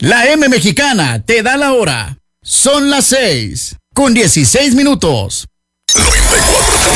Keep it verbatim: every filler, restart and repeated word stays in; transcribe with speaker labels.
Speaker 1: La M Mexicana te da la hora. Son las seis con dieciséis minutos.
Speaker 2: noventa y cuatro